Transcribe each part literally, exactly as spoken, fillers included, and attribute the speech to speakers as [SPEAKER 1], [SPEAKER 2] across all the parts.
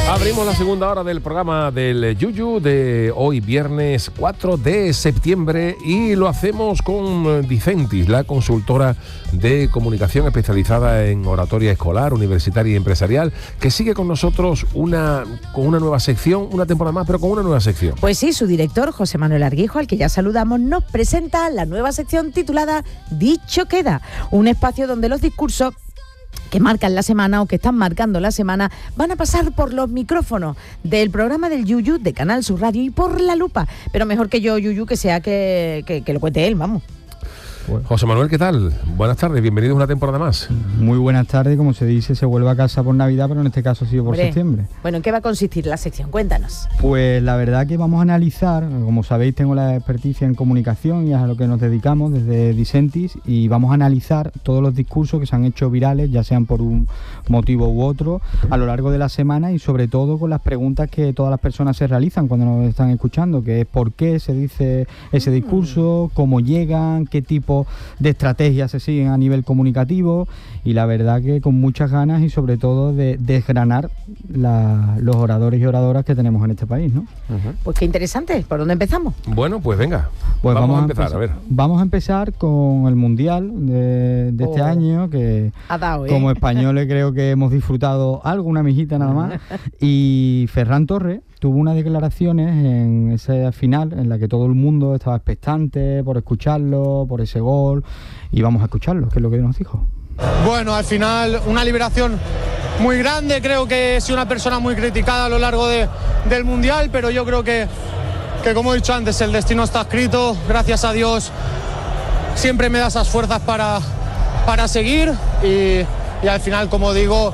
[SPEAKER 1] Abrimos la segunda hora del programa del Yuyu de hoy, viernes cuatro de septiembre, y lo hacemos con Dicentis, la consultora de comunicación especializada en oratoria escolar, universitaria y empresarial, que sigue con nosotros una, con una nueva sección, una temporada más, pero con una nueva sección.
[SPEAKER 2] Pues sí, su director, José Manuel Arguijo, al que ya saludamos, nos presenta la nueva sección titulada Dicho Queda, un espacio donde los discursos que marcan la semana o que están marcando la semana van a pasar por los micrófonos del programa del Yuyu de Canal Sur Radio y por la lupa. Pero mejor que yo, Yuyu, que sea que, que, que lo cuente él, vamos.
[SPEAKER 1] José Manuel, ¿qué tal? Buenas tardes, bienvenidos a una temporada más.
[SPEAKER 3] Muy buenas tardes, como se dice, se vuelve a casa por Navidad, pero en este caso ha sido por
[SPEAKER 2] Hombre,
[SPEAKER 3] septiembre.
[SPEAKER 2] Bueno, ¿en qué va a consistir la sección? Cuéntanos.
[SPEAKER 3] Pues la verdad que vamos a analizar, como sabéis tengo la experticia en comunicación y es a lo que nos dedicamos desde Dicentis, y vamos a analizar todos los discursos que se han hecho virales, ya sean por un motivo u otro, a lo largo de la semana, y sobre todo con las preguntas que todas las personas se realizan cuando nos están escuchando, que es por qué se dice ese discurso, cómo llegan, qué tipo de estrategias se siguen a nivel comunicativo, y la verdad que con muchas ganas y sobre todo de desgranar la, los oradores y oradoras que tenemos en este país, ¿no?
[SPEAKER 2] Uh-huh. Pues qué interesante. ¿Por dónde empezamos?
[SPEAKER 1] Bueno, pues venga,
[SPEAKER 3] pues
[SPEAKER 1] vamos,
[SPEAKER 3] vamos
[SPEAKER 1] a empezar,
[SPEAKER 3] empezar,
[SPEAKER 1] a ver.
[SPEAKER 3] Vamos a empezar con el Mundial de, de oh. este año, que
[SPEAKER 2] ha dado, ¿eh?
[SPEAKER 3] Como españoles creo que hemos disfrutado algo, una mijita nada más, y Ferran Torres tuvo unas declaraciones en esa final en la que todo el mundo estaba expectante por escucharlo, por ese gol, y vamos a escucharlo, que es lo que nos dijo.
[SPEAKER 4] Bueno, al final una liberación muy grande, creo que he sido una persona muy criticada a lo largo de, del Mundial, pero yo creo que, que como he dicho antes, el destino está escrito, gracias a Dios siempre me da esas fuerzas para, para seguir, y, y al final, como digo,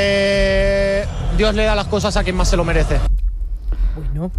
[SPEAKER 4] eh, Dios le da las cosas a quien más se lo merece.
[SPEAKER 2] Bueno,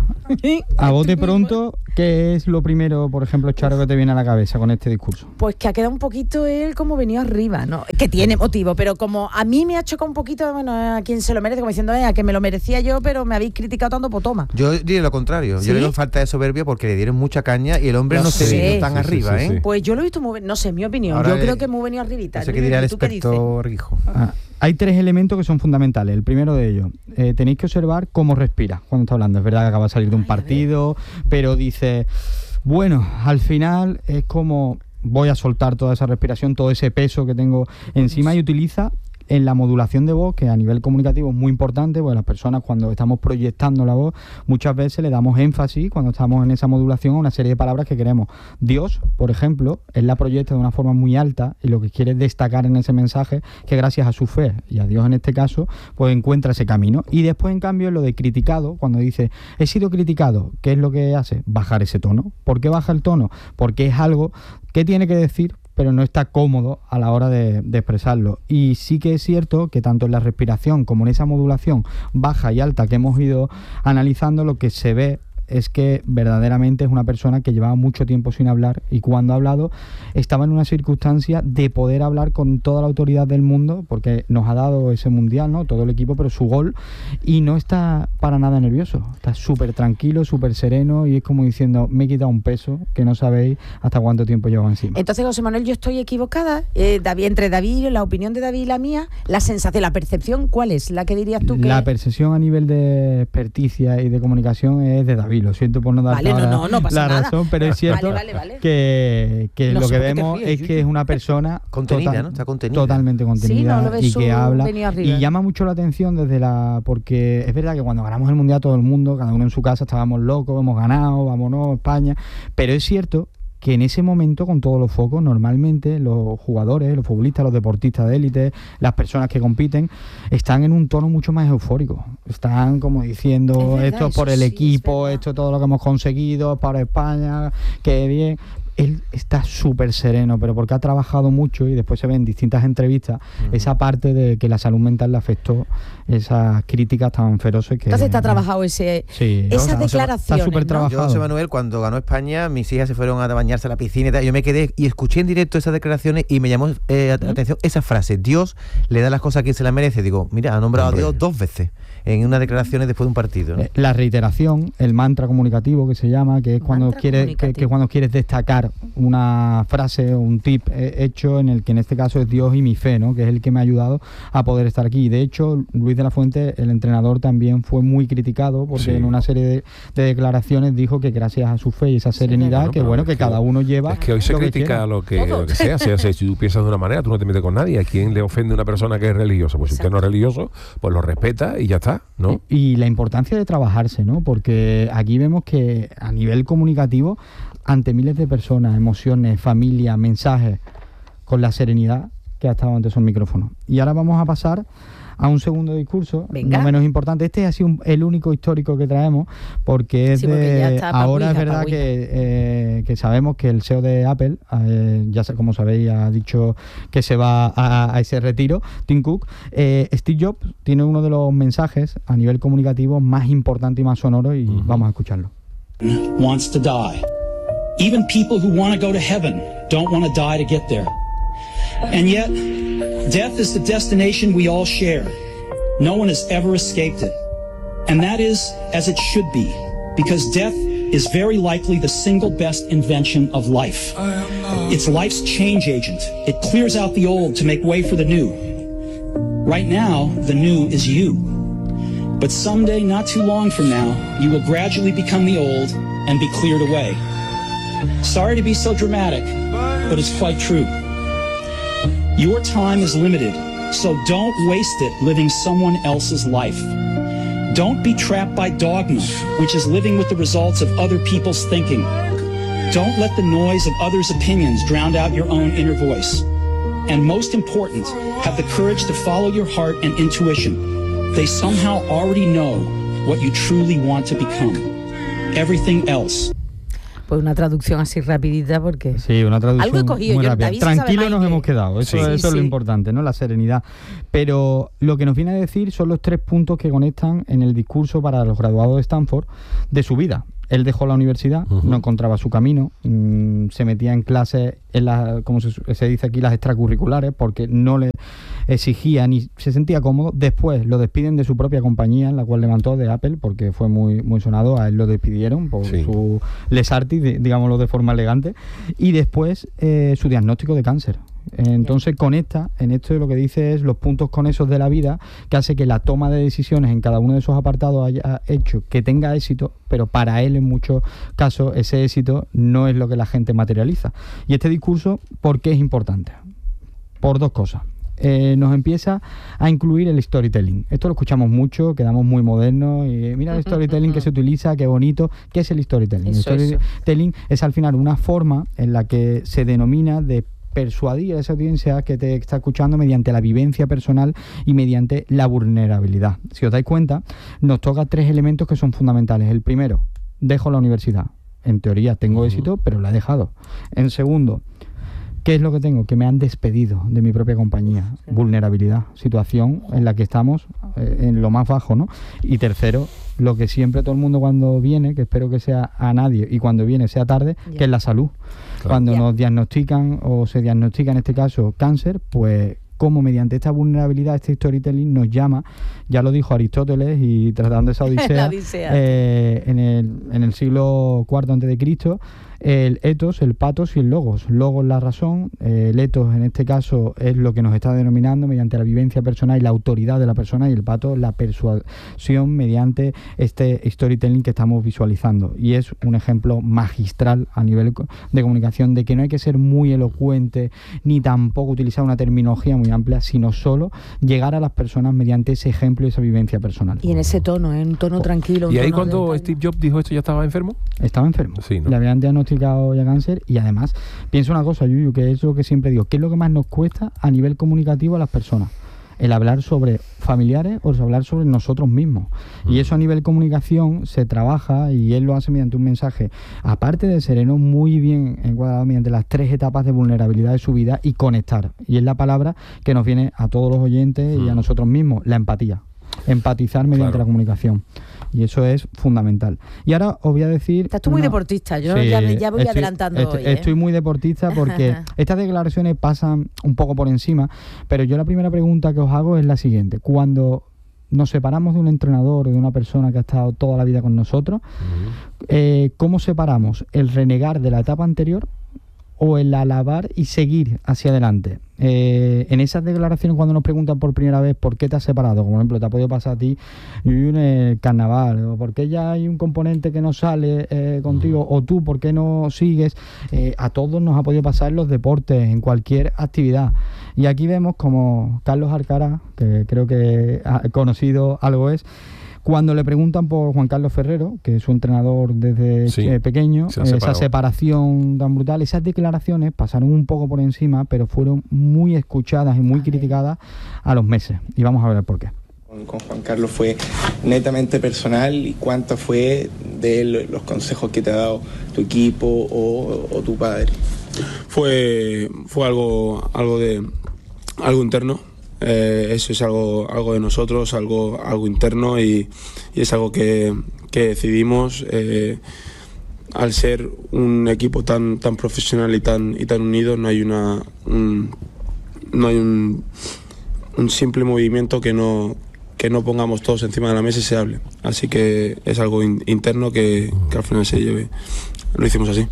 [SPEAKER 3] a bote pronto, ¿qué es lo primero, por ejemplo, Charo, que te viene a la cabeza con este discurso?
[SPEAKER 2] Pues que ha quedado un poquito él como venido arriba, ¿no? Que tiene motivo, pero como a mí me ha chocado un poquito, bueno, a quien se lo merece, como diciendo, eh, a que me lo merecía yo, pero me habéis criticado tanto, pues toma.
[SPEAKER 5] Yo diría lo contrario, ¿sí? Yo le doy falta de soberbia porque le dieron mucha caña y el hombre no, no se vino tan sí, arriba, sí, sí, ¿eh?
[SPEAKER 2] Pues yo lo he visto muy, no sé, mi opinión,
[SPEAKER 5] ahora
[SPEAKER 2] yo
[SPEAKER 5] es,
[SPEAKER 2] creo que muy venido arribita.
[SPEAKER 5] No sé qué dirá el experto Rijo.
[SPEAKER 3] Ah, hay tres elementos que son fundamentales. El primero de ellos, eh, tenéis que observar cómo respira cuando está hablando. Es verdad que acaba de salir de un partido, pero dice, bueno, al final es como voy a soltar toda esa respiración, todo ese peso que tengo encima, y utiliza en la modulación de voz, que a nivel comunicativo es muy importante, porque las personas cuando estamos proyectando la voz, muchas veces le damos énfasis cuando estamos en esa modulación a una serie de palabras que queremos. Dios, por ejemplo, él la proyecta de una forma muy alta, y lo que quiere destacar en ese mensaje que gracias a su fe, y a Dios en este caso, pues encuentra ese camino. Y después, en cambio, lo de criticado, cuando dice, he sido criticado, ¿qué es lo que hace? Bajar ese tono. ¿Por qué baja el tono? Porque es algo que tiene que decir, pero no está cómodo a la hora de, de expresarlo. Y sí que es cierto que tanto en la respiración como en esa modulación baja y alta que hemos ido analizando, lo que se ve es que verdaderamente es una persona que llevaba mucho tiempo sin hablar, y cuando ha hablado estaba en una circunstancia de poder hablar con toda la autoridad del mundo, porque nos ha dado ese mundial, ¿no? Todo el equipo, pero su gol, y no está para nada nervioso, está súper tranquilo, súper sereno, y es como diciendo, me he quitado un peso que no sabéis hasta cuánto tiempo llevo encima.
[SPEAKER 2] Entonces, José Manuel, yo estoy equivocada, eh, David, entre David, la opinión de David y la mía, la sensación, la percepción, ¿cuál es? ¿La que dirías tú que...?
[SPEAKER 3] La percepción a nivel de experticia y de comunicación es de David. Lo siento por no dar
[SPEAKER 2] vale,
[SPEAKER 3] no,
[SPEAKER 2] no, no pasa
[SPEAKER 3] la
[SPEAKER 2] nada.
[SPEAKER 3] razón, pero es cierto vale, vale, vale. que, que no lo que vemos ríes, es que es una persona
[SPEAKER 5] contenida,
[SPEAKER 3] total,
[SPEAKER 5] ¿no? Está contenida.
[SPEAKER 3] totalmente contenida,
[SPEAKER 2] sí, no,
[SPEAKER 3] y que habla y llama mucho la atención desde la porque es verdad que cuando ganamos el mundial todo el mundo, cada uno en su casa, estábamos locos, hemos ganado, vámonos España, pero es cierto que en ese momento, con todos los focos, normalmente los jugadores, los futbolistas, los deportistas de élite, las personas que compiten, están en un tono mucho más eufórico. Están como diciendo, verdad, esto es por el sí, equipo, es esto es todo lo que hemos conseguido, para España, qué bien. Él está súper sereno, pero porque ha trabajado mucho, y después se ve en distintas entrevistas uh-huh. esa parte de que la salud mental le afectó, esas críticas tan feroces que...
[SPEAKER 2] Entonces está trabajado ese,
[SPEAKER 3] sí,
[SPEAKER 2] esas
[SPEAKER 3] ¿no?
[SPEAKER 2] declaraciones,
[SPEAKER 3] está súper trabajado.
[SPEAKER 5] Yo, José Manuel, cuando ganó España, mis hijas se fueron a bañarse a la piscina y tal, yo me quedé y escuché en directo esas declaraciones y me llamó eh, la atención esa frase, Dios le da las cosas a quien se las merece. Digo, mira, ha nombrado Hombre. a Dios dos veces en unas declaraciones después de un partido, ¿no?
[SPEAKER 3] La reiteración, el mantra comunicativo que se llama, que es cuando quieres que, que cuando quieres destacar dar una frase o un tip eh, hecho en el que en este caso es Dios y mi fe, ¿no? Que es el que me ha ayudado a poder estar aquí. De hecho, Luis de la Fuente, el entrenador, también fue muy criticado porque sí. en una serie de, de declaraciones dijo que gracias a su fe y esa serenidad, sí, no, que bueno, que, que cada uno lleva.
[SPEAKER 1] Es que hoy se critica lo que, lo que sea, sea, sea, si tú piensas de una manera, tú no te metes con nadie. ¿A quién le ofende una persona que es religiosa? Pues si usted no es religioso, pues lo respeta y ya está, ¿no?
[SPEAKER 3] Y, y la importancia de trabajarse, ¿no? Porque aquí vemos que a nivel comunicativo, ante miles de personas, emociones, familia, mensajes, con la serenidad que ha estado ante esos micrófonos. Y ahora vamos a pasar a un segundo discurso,
[SPEAKER 2] Venga.
[SPEAKER 3] no menos importante. Este ha sido un, el único histórico que traemos, porque es sí, porque de... Ahora es verdad que, eh, que sabemos que el C E O de Apple, eh, ya como sabéis, ha dicho que se va a, a ese retiro, Tim Cook. Eh, Steve Jobs tiene uno de los mensajes a nivel comunicativo más importante y más sonoro, y uh-huh. vamos a escucharlo.
[SPEAKER 6] Wants to die. Even people who want to go to heaven don't want to die to get there. And yet, death is the destination we all share. No one has ever escaped it. And that is as it should be, because death is very likely the single best invention of life. It's life's change agent. It clears out the old to make way for the new. Right now, the new is you. But someday, not too long from now, you will gradually become the old and be cleared away. Sorry to be so dramatic, but it's quite true. Your time is limited, so don't waste it living someone else's life. Don't be trapped by dogma, which is living with the results of other people's thinking. Don't let the noise of others' opinions drown out your own inner voice. And most important, have the courage to follow your heart and intuition. They somehow already know what you truly want to become. Everything else.
[SPEAKER 2] Pues una traducción así rapidita porque...
[SPEAKER 3] Sí, una traducción
[SPEAKER 2] algo he cogido,
[SPEAKER 3] muy
[SPEAKER 2] yo,
[SPEAKER 3] rápida. Tranquilo nos que... hemos quedado, eso, sí, eso sí. es lo importante, ¿no? La serenidad. Pero lo que nos viene a decir son los tres puntos que conectan en el discurso para los graduados de Stanford de su vida. Él dejó la universidad, uh-huh. no encontraba su camino, mmm, se metía en clases, en las, como se, se dice aquí, las extracurriculares, porque no le exigía ni se sentía cómodo. Después lo despiden de su propia compañía, en la cual levantó, de Apple, porque fue muy muy sonado. A él lo despidieron por sí. su les artis, digámoslo de forma elegante. Y después eh, su diagnóstico de cáncer. Entonces conecta en esto, lo que dice es los puntos con esos de la vida, que hace que la toma de decisiones en cada uno de esos apartados haya hecho que tenga éxito, pero para él en muchos casos ese éxito no es lo que la gente materializa. Y este discurso, ¿por qué es importante? Por dos cosas. Eh, nos empieza a incluir el storytelling. Esto lo escuchamos mucho, quedamos muy modernos y mira el storytelling que se utiliza, qué bonito. ¿Qué es el storytelling? Eso, el storytelling eso. es al final una forma en la que se denomina de persuadir a esa audiencia que te está escuchando mediante la vivencia personal y mediante la vulnerabilidad. Si os dais cuenta, nos toca tres elementos que son fundamentales. El primero, dejo la universidad. En teoría tengo uh-huh. éxito, pero la he dejado. En segundo, ¿qué es lo que tengo? Que me han despedido de mi propia compañía. Sí. Vulnerabilidad, situación en la que estamos eh, en lo más bajo, ¿no? Y tercero, lo que siempre todo el mundo cuando viene, que espero que sea a nadie, y cuando viene sea tarde, yeah. que es la salud. Claro. Cuando yeah. nos diagnostican, o se diagnostica en este caso cáncer, pues como mediante esta vulnerabilidad, este storytelling nos llama, ya lo dijo Aristóteles, y tratando esa odisea, odisea. Eh, en, el, en el siglo cuarto antes de Cristo, el ethos, el pathos y el logos. Logos la razón, eh, el ethos en este caso es lo que nos está denominando mediante la vivencia personal y la autoridad de la persona, y el pathos la persuasión mediante este storytelling que estamos visualizando. Y es un ejemplo magistral a nivel de comunicación de que no hay que ser muy elocuente ni tampoco utilizar una terminología muy amplia, sino solo llegar a las personas mediante ese ejemplo y esa vivencia personal.
[SPEAKER 2] Y en ese tono, en un tono tranquilo. Un
[SPEAKER 1] ¿Y ahí
[SPEAKER 2] tono
[SPEAKER 1] cuando
[SPEAKER 2] de...
[SPEAKER 1] Steve Jobs dijo esto ya estaba enfermo?
[SPEAKER 3] Estaba enfermo.
[SPEAKER 1] Sí, ¿no?
[SPEAKER 3] Le habían diagnosticado ya cáncer. Y además, pienso una cosa, Yuyu, que es lo que siempre digo, ¿qué es lo que más nos cuesta a nivel comunicativo a las personas? El hablar sobre familiares o el hablar sobre nosotros mismos. Mm. Y eso a nivel comunicación se trabaja, y él lo hace mediante un mensaje, aparte de sereno, muy bien encuadrado mediante las tres etapas de vulnerabilidad de su vida y conectar. Y es la palabra que nos viene a todos los oyentes mm. y a nosotros mismos, la empatía. Empatizar mediante claro. la comunicación. Y eso es fundamental. Y ahora os voy a decir...
[SPEAKER 2] Estás tú una... muy deportista, yo sí, ya, ya voy estoy, adelantando
[SPEAKER 3] estoy,
[SPEAKER 2] hoy. ¿eh?
[SPEAKER 3] Estoy muy deportista porque estas declaraciones pasan un poco por encima, pero yo la primera pregunta que os hago es la siguiente. Cuando nos separamos de un entrenador o de una persona que ha estado toda la vida con nosotros, uh-huh. eh, ¿cómo separamos el renegar de la etapa anterior o el alabar y seguir hacia adelante? Eh, en esas declaraciones, cuando nos preguntan por primera vez por qué te has separado, como por ejemplo te ha podido pasar a ti en el carnaval, o por qué ya hay un componente que no sale eh, contigo, o tú por qué no sigues, eh, a todos nos ha podido pasar en los deportes, en cualquier actividad. Y aquí vemos como Carlos Alcaraz, que creo que ha conocido algo es, cuando le preguntan por Juan Carlos Ferrero, que es su entrenador desde sí, eh, pequeño, se esa separación tan brutal, esas declaraciones pasaron un poco por encima, pero fueron muy escuchadas y muy criticadas a los meses. Y vamos a ver por qué.
[SPEAKER 7] Con Juan Carlos fue netamente personal, y cuánto fue de los consejos que te ha dado tu equipo o, o tu padre.
[SPEAKER 8] Fue, fue algo, algo de algo interno. Eh, eso es algo, algo de nosotros, algo, algo interno, y, y es algo que, que decidimos. Eh, al ser un equipo tan, tan profesional y tan, y tan unido, no hay una un, no hay un, un simple movimiento que no, que no pongamos todos encima de la mesa y se hable. Así que es algo in, interno que, que al final se lleve. Lo hicimos así.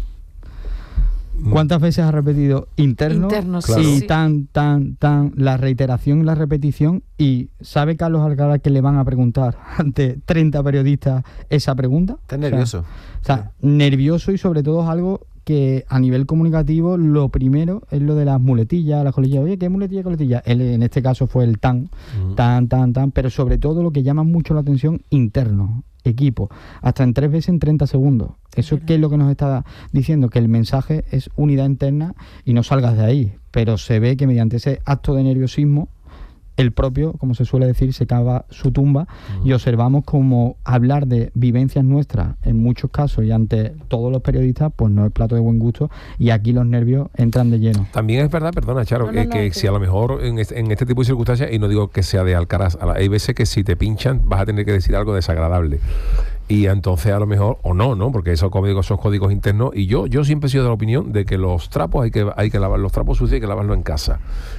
[SPEAKER 3] ¿Cuántas veces has repetido interno?
[SPEAKER 2] Interno,
[SPEAKER 3] claro.
[SPEAKER 2] sí.
[SPEAKER 3] Y tan, tan, tan, la reiteración y la repetición. ¿Y sabe Carlos Alcaraz que le van a preguntar ante treinta periodistas esa pregunta?
[SPEAKER 5] Está nervioso.
[SPEAKER 3] O sea, o sea, nervioso, y sobre todo es algo que a nivel comunicativo lo primero es lo de las muletillas, las coletillas. Oye, ¿qué muletilla, coletilla? Él en este caso fue el tan, uh-huh. tan, tan, tan, pero sobre todo lo que llama mucho la atención, interno, equipo, hasta en tres veces en treinta segundos. ¿Eso qué es lo que nos está diciendo? Que el mensaje es unidad interna y no salgas de ahí, pero se ve que mediante ese acto de nerviosismo el propio, como se suele decir, se cava su tumba, uh-huh. y observamos como hablar de vivencias nuestras en muchos casos y ante todos los periodistas pues no es plato de buen gusto, y aquí los nervios entran de lleno.
[SPEAKER 1] También es verdad, perdona Charo, no, no, que, no, que no, si a lo mejor en este, en este tipo de circunstancias, y no digo que sea de Alcaraz, hay veces que si te pinchan vas a tener que decir algo desagradable. Y entonces a lo mejor, o no, ¿no? Porque esos códigos son códigos internos, y yo yo siempre he sido de la opinión de que los trapos hay que hay que lavar, los trapos sucios hay que lavarlos en casa,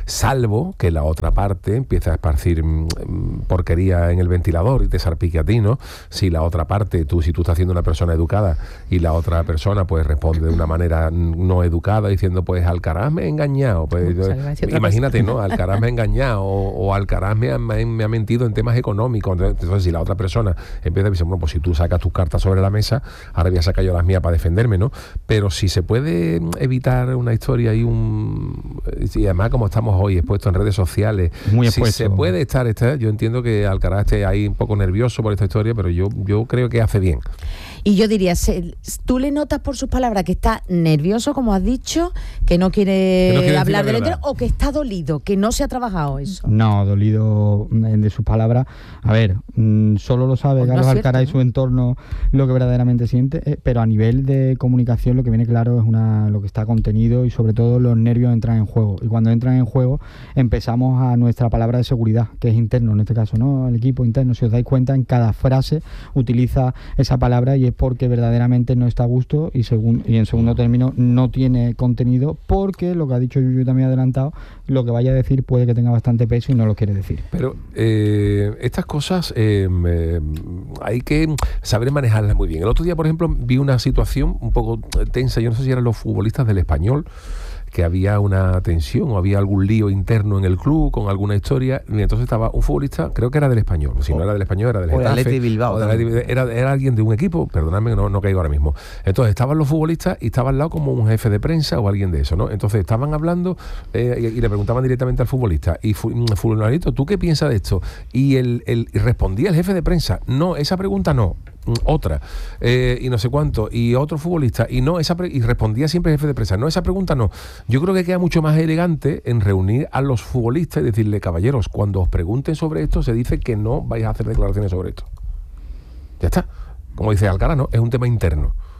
[SPEAKER 1] salvo que la otra parte empiece a esparcir mmm, porquería en el ventilador y te salpique a ti, ¿no? Si la otra parte, tú si tú estás siendo una persona educada y la otra persona pues responde de una manera no educada diciendo pues Alcaraz me ha engañado, pues yo, imagínate, ¿no? Alcaraz me ha engañado, o, o Alcaraz me ha, me, me ha mentido en temas económicos. Entonces si la otra persona empieza a decir, bueno, pues si tú sacas tus cartas sobre la mesa, ahora voy a sacar yo las mías para defenderme, ¿no? Pero si se puede evitar una historia y un... y además como estamos hoy expuestos en redes sociales,
[SPEAKER 3] muy
[SPEAKER 1] si
[SPEAKER 3] expuesto.
[SPEAKER 1] Se puede estar, estar, yo entiendo que Alcaraz esté ahí un poco nervioso por esta historia, pero yo, yo creo que hace bien.
[SPEAKER 2] Y yo diría, ¿tú le notas por sus palabras que está nervioso, como has dicho, que no quiere, que no quiere hablar del entero, o que está dolido, que no se ha trabajado eso?
[SPEAKER 3] No, dolido de sus palabras. A ver, mmm, solo lo sabe Carlos Alcaraz y su entorno lo que verdaderamente siente, eh, pero a nivel de comunicación lo que viene claro es una lo que está contenido, y sobre todo los nervios entran en juego. Y cuando entran en juego empezamos a nuestra palabra de seguridad, que es interno en este caso, ¿no? El equipo interno, si os dais cuenta, en cada frase utiliza esa palabra, y es porque verdaderamente no está a gusto, y, segun, y en segundo término no tiene contenido, porque lo que ha dicho Yuyu también adelantado, lo que vaya a decir puede que tenga bastante peso y no lo quiere decir.
[SPEAKER 1] Pero eh, estas cosas eh, eh, hay que saber manejarlas muy bien. El otro día, por ejemplo, vi una situación un poco tensa, yo no sé si eran los futbolistas del Español, que había una tensión o había algún lío interno en el club con alguna historia, y entonces estaba un futbolista, creo que era del Español, si oh. no era del Español era del Getafe,
[SPEAKER 5] Atleti Bilbao,
[SPEAKER 1] o del Atleti, era, era alguien de un equipo, perdonadme que no, no caigo ahora mismo. Entonces estaban los futbolistas y estaba al lado como un jefe de prensa o alguien de eso, ¿no? Entonces estaban hablando eh, y, y le preguntaban directamente al futbolista, y fulanito, ¿tú qué piensas de esto? Y el, el y respondía el jefe de prensa, no, esa pregunta no, otra, eh, y no sé cuánto, y otro futbolista, y no esa pre- y respondía siempre el jefe de prensa, no, esa pregunta no. Yo creo que queda mucho más elegante en reunir a los futbolistas y decirle, caballeros, cuando os pregunten sobre esto, se dice que no vais a hacer declaraciones sobre esto. Ya está. Como dice Alcaraz, ¿no? Es un tema interno.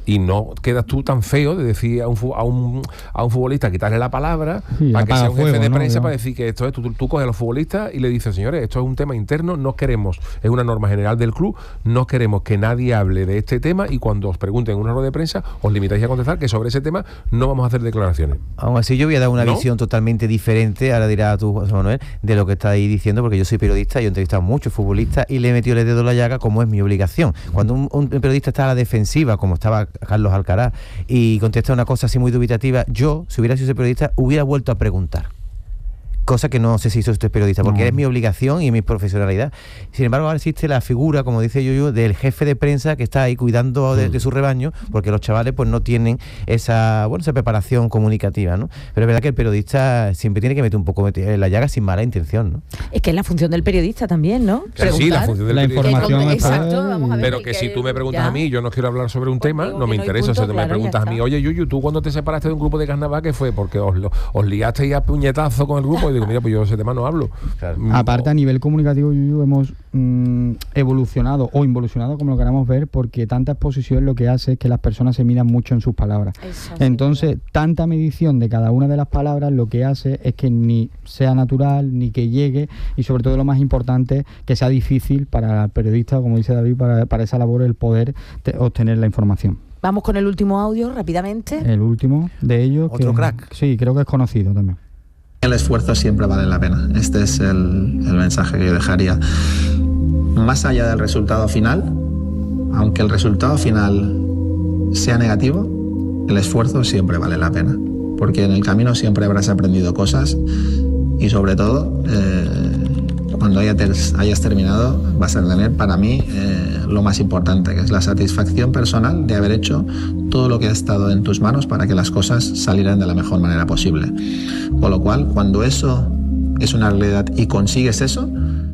[SPEAKER 1] Y no quedas tú tan feo de decir a un, a un, a un futbolista, quitarle la palabra,
[SPEAKER 3] sí,
[SPEAKER 1] para que sea un
[SPEAKER 3] fuego,
[SPEAKER 1] jefe de
[SPEAKER 3] ¿no?
[SPEAKER 1] prensa,
[SPEAKER 3] Yo.
[SPEAKER 1] para decir que esto es, tú, tú coges a los futbolistas y le dices, señores, esto es un tema interno, no queremos, es una norma general del club, no queremos que nadie hable de este tema y cuando os pregunten en una rueda de prensa, os limitáis a contestar que sobre ese tema no vamos a hacer declaraciones.
[SPEAKER 5] Aún así yo voy a dar una
[SPEAKER 1] ¿No?
[SPEAKER 5] visión totalmente diferente, ahora dirás tú, José Manuel, de lo que estáis diciendo, porque yo soy periodista, yo he entrevistado a muchos futbolistas y le he metido el dedo en la llaga como es mi obligación. Cuando un, un periodista está a la defensiva, como estaba Carlos Alcaraz, y contesta una cosa así muy dubitativa, yo, si hubiera sido ese periodista, hubiera vuelto a preguntar. Cosa que no sé si hizo usted periodista, porque no. Es mi obligación y mi profesionalidad. Sin embargo, ahora existe la figura, como dice Yuyu, del jefe de prensa que está ahí cuidando de, de su rebaño, porque los chavales pues no tienen esa, bueno, esa preparación comunicativa, ¿no? Pero es verdad que el periodista siempre tiene que meter un poco en la llaga sin mala intención, ¿no?
[SPEAKER 2] Es que es la función del periodista también, ¿no?
[SPEAKER 1] Claro, sí, la función del
[SPEAKER 3] la
[SPEAKER 1] periodista.
[SPEAKER 3] información
[SPEAKER 2] Que,
[SPEAKER 3] es
[SPEAKER 2] exacto,
[SPEAKER 3] poder.
[SPEAKER 2] vamos a ver,
[SPEAKER 1] Pero que, que si tú me preguntas
[SPEAKER 2] ya.
[SPEAKER 1] a mí, yo no quiero hablar sobre un tema,
[SPEAKER 2] Contigo,
[SPEAKER 1] no me
[SPEAKER 2] que no hay
[SPEAKER 1] interesa.
[SPEAKER 2] punto,
[SPEAKER 1] O sea, tú
[SPEAKER 2] claro,
[SPEAKER 1] me preguntas
[SPEAKER 2] ya
[SPEAKER 1] a mí,
[SPEAKER 2] está.
[SPEAKER 1] oye, Yuyu, ¿tú cuando te separaste de un grupo de carnaval qué fue? Porque os, lo- os liasteis a puñetazo con el grupo y digo, mira, pues yo de ese tema no hablo.
[SPEAKER 5] Claro.
[SPEAKER 1] Mm,
[SPEAKER 3] Aparte, a nivel comunicativo, Yuyu, hemos mm, evolucionado o involucionado, como lo queramos ver, porque tanta exposición lo que hace es que las personas se midan mucho en sus palabras.
[SPEAKER 2] Eso,
[SPEAKER 3] Entonces,
[SPEAKER 2] sí,
[SPEAKER 3] tanta medición de cada una de las palabras lo que hace es que ni sea natural, ni que llegue, y sobre todo lo más importante, que sea difícil para el periodista, como dice David, para, para esa labor el poder te- obtener la información.
[SPEAKER 2] Vamos con el último audio rápidamente.
[SPEAKER 3] El último de ellos...
[SPEAKER 5] Otro
[SPEAKER 3] que-
[SPEAKER 5] crack.
[SPEAKER 3] Sí, creo que es conocido también.
[SPEAKER 9] El esfuerzo siempre vale la pena. Este es el, el mensaje que yo dejaría. Más allá del resultado final, aunque el resultado final sea negativo, el esfuerzo siempre vale la pena. Porque en el camino siempre habrás aprendido cosas y sobre todo, eh, cuando hayas, hayas terminado, vas a tener para mí eh, lo más importante, que es la satisfacción personal de haber hecho todo lo que ha estado en tus manos para que las cosas salieran de la mejor manera posible. Con lo cual, cuando eso es una realidad y consigues eso...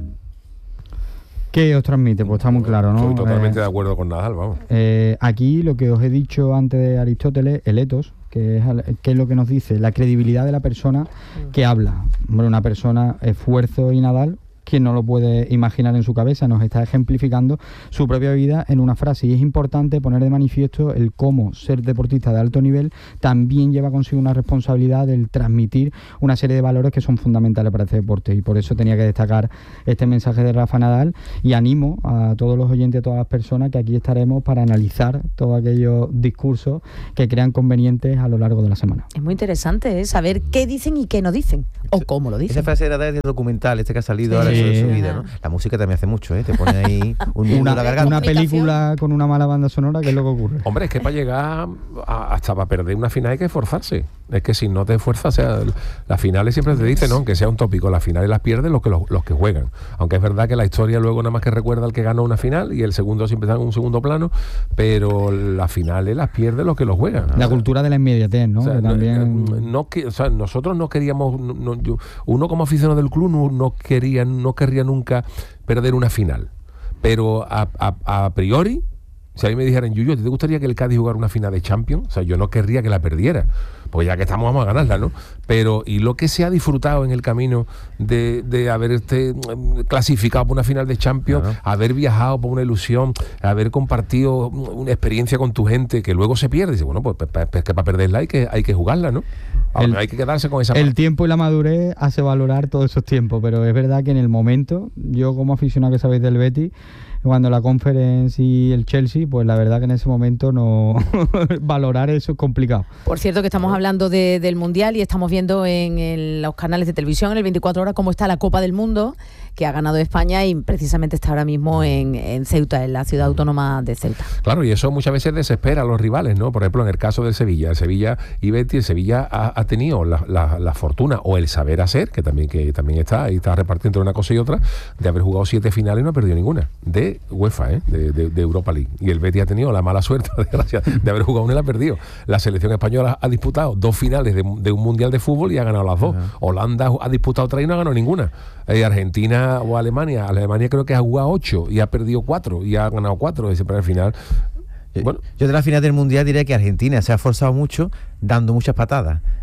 [SPEAKER 3] ¿Qué os transmite? Pues está muy claro, ¿no?
[SPEAKER 1] Estoy totalmente
[SPEAKER 3] Eh,
[SPEAKER 1] de acuerdo con Nadal, vamos.
[SPEAKER 3] Eh, aquí lo que os he dicho antes de Aristóteles, el etos, que es, al- que es lo que nos dice la credibilidad de la persona que habla. Hombre, una persona, esfuerzo y Nadal, quien no lo puede imaginar en su cabeza, nos está ejemplificando su propia vida en una frase. Y es importante poner de manifiesto el cómo ser deportista de alto nivel también lleva consigo una responsabilidad del transmitir una serie de valores que son fundamentales para este deporte. Y por eso tenía que destacar este mensaje de Rafa Nadal y animo a todos los oyentes, a todas las personas, que aquí estaremos para analizar todos aquellos discursos que crean convenientes a lo largo de la semana.
[SPEAKER 2] Es muy interesante, ¿eh? Saber qué dicen y qué no dicen. O cómo lo
[SPEAKER 5] Esa
[SPEAKER 2] dicen.
[SPEAKER 5] frase era de documental, este que ha salido
[SPEAKER 2] Sí.
[SPEAKER 5] ahora sobre su
[SPEAKER 2] Sí.
[SPEAKER 5] vida, ¿no? La música también hace mucho, ¿eh? Te pone ahí un nudo en la
[SPEAKER 3] Una,
[SPEAKER 5] garganta.
[SPEAKER 3] una película con una mala banda sonora, ¿qué es lo que ocurre?
[SPEAKER 1] Hombre, es que para llegar a- hasta para perder una final hay que esforzarse. Es que si no te esfuerzas, o sea, las finales siempre te dicen, ¿no? Aunque sea un tópico, las finales las pierden los que, los, los que juegan. Aunque es verdad que la historia luego nada más que recuerda al que ganó una final y el segundo siempre está en un segundo plano, pero las finales las pierden los que los juegan.
[SPEAKER 3] La cultura de la inmediatez, ¿no?
[SPEAKER 1] O sea,
[SPEAKER 3] Que
[SPEAKER 1] no-
[SPEAKER 3] también...
[SPEAKER 1] no que- o sea, nosotros no queríamos, no- no- yo- uno como aficionado del club no, no quería, no querría nunca perder una final, pero a, a- a priori, si a mí me dijeran, Yuyu, ¿te gustaría que el Cádiz jugara una final de Champions? O sea, yo no querría que la perdiera, pues ya que estamos vamos a ganarla, ¿no? Pero, y lo que se ha disfrutado en el camino de, de haber este, mm, clasificado por una final de Champions,
[SPEAKER 5] Claro.
[SPEAKER 1] haber viajado por una ilusión, haber compartido una experiencia con tu gente que luego se pierde, dice, bueno, pues, pues, pues que para perderla hay que, hay que jugarla, ¿no? Ahora,
[SPEAKER 3] El-
[SPEAKER 1] hay que quedarse con esa
[SPEAKER 3] El
[SPEAKER 1] parte.
[SPEAKER 3] tiempo y la madurez hace valorar todos esos tiempos, pero es verdad que en el momento, yo como aficionado que sabéis del Betis, cuando la Conference y el Chelsea, pues la verdad que en ese momento no valorar eso es complicado.
[SPEAKER 2] Por cierto que estamos hablando de- del Mundial y estamos viendo en el- los canales de televisión, en el veinticuatro horas, cómo está la Copa del Mundo, que ha ganado España y precisamente está ahora mismo en, en Ceuta, en la ciudad autónoma de Ceuta.
[SPEAKER 1] Claro, y eso muchas veces desespera a los rivales, ¿no? Por ejemplo, en el caso del Sevilla, el Sevilla y Betis, el Sevilla ha, ha tenido la, la- la fortuna o el saber hacer, que también, que también está, y está repartiendo entre una cosa y otra, de haber jugado siete finales y no ha perdido ninguna, de UEFA, ¿eh? de, de- de Europa League. Y el Betis ha tenido la mala suerte, desgracia, de haber jugado una y la ha perdido. La selección española ha disputado dos finales de, de un mundial de fútbol y ha ganado las dos.
[SPEAKER 5] Ajá.
[SPEAKER 1] Holanda ha disputado tres y no ha ganado ninguna. Eh, Argentina o Alemania, Alemania creo que ha jugado ocho y ha perdido cuatro y ha ganado cuatro, y siempre al final.
[SPEAKER 5] Yo,
[SPEAKER 1] Bueno,
[SPEAKER 5] yo de la final del Mundial diré que Argentina se ha esforzado mucho dando muchas patadas.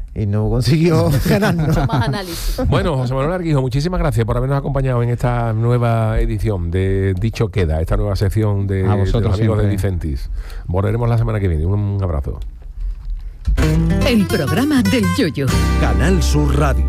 [SPEAKER 5] y no consiguió ganarnos.
[SPEAKER 2] Más análisis.
[SPEAKER 1] Bueno, José Manuel Arguijo, muchísimas gracias por habernos acompañado en esta nueva edición de Dicho Queda, esta nueva sección de,
[SPEAKER 3] A vosotros
[SPEAKER 1] de los amigos
[SPEAKER 3] siempre.
[SPEAKER 1] de Dicentis. Volveremos la semana que viene. Un abrazo.
[SPEAKER 10] El programa del Yoyo.
[SPEAKER 11] Canal Sur Radio.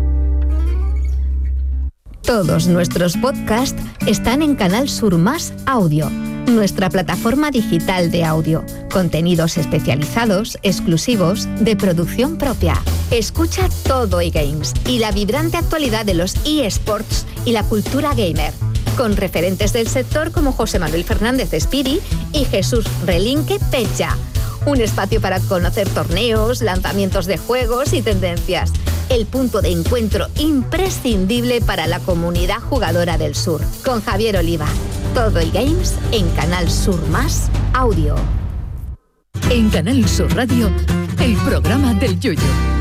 [SPEAKER 12] Todos nuestros podcasts están en Canal Sur Más Audio, nuestra plataforma digital de audio. Contenidos especializados, exclusivos, de producción propia. Escucha todo eGames y la vibrante actualidad de los eSports y la cultura gamer, con referentes del sector como José Manuel Fernández de Spiri y Jesús Relinque Pecha. Un espacio para conocer torneos, lanzamientos de juegos y tendencias. El punto de encuentro imprescindible para la comunidad jugadora del sur. Con Javier Oliva. Todo eGames en Canal Sur Más Audio.
[SPEAKER 10] En Canal Sur Radio, el programa del Yoyo.